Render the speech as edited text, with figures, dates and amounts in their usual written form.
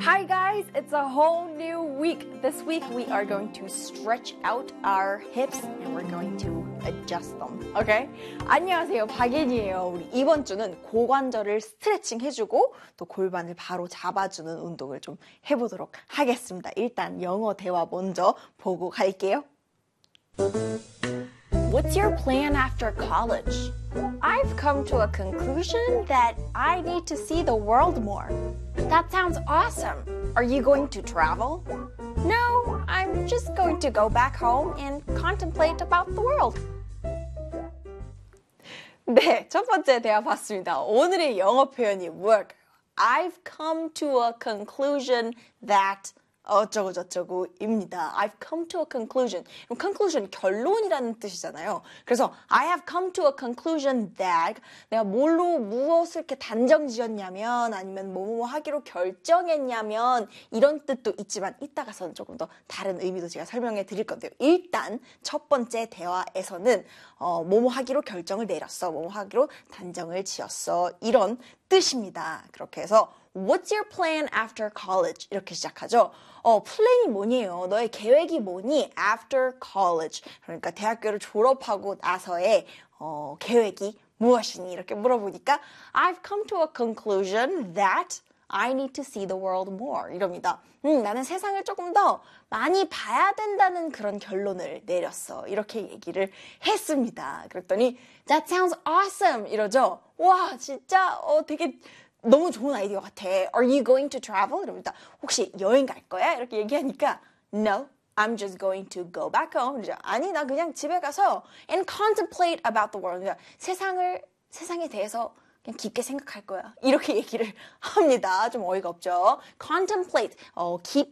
Hi guys, it's a whole new week. This week we are going to stretch out our hips and we're going to adjust them. Okay? 안녕하세요, 박예니예요. 우리 이번 주는 고관절을 스트레칭 해주고 또 골반을 바로 잡아주는 운동을 좀 해보도록 하겠습니다. 일단 영어 대화 먼저 보고 갈게요. What's your plan after college? I've come to a conclusion that I need to see the world more. That sounds awesome. Are you going to travel? No, I'm just going to go back home and contemplate about the world. 네, 첫 번째 대화 봤습니다. 오늘의 영어 표현이 무엇일까요? I've come to a conclusion that 어쩌고저쩌고입니다. I've come to a conclusion. conclusion, 결론이라는 뜻이잖아요. 그래서 I have come to a conclusion that 내가 무엇을 이렇게 단정 지었냐면 아니면 뭐뭐 하기로 결정했냐면 이런 뜻도 있지만 이따가서는 조금 더 다른 의미도 제가 설명해 드릴 건데요. 일단 첫 번째 대화에서는 뭐뭐 하기로 결정을 내렸어. 뭐뭐 하기로 단정을 지었어. 이런 뜻입니다. 그렇게 해서 What's your plan after college? 이렇게 시작하죠. 플랜이 뭐니에요? 너의 계획이 뭐니? After college. 그러니까 대학교를 졸업하고 나서의 계획이 무엇이니? 이렇게 물어보니까 I've come to a conclusion that I need to see the world more. 이럽니다. 나는 세상을 조금 더 많이 봐야 된다는 그런 결론을 내렸어. 이렇게 얘기를 했습니다. 그랬더니 That sounds awesome. 이러죠. 와, 진짜 되게 너무 좋은 아이디어 같아. Are you going to travel? 이럽니다. 혹시 여행 갈 거야? 이렇게 얘기하니까 No, I'm just going to go back home. 그러죠. 아니, 나 그냥 집에 가서 and contemplate about the world. 그러니까 세상에 대해서 그냥 깊게 생각할 거야. 이렇게 얘기를 합니다. 좀 어이가 없죠. Contemplate,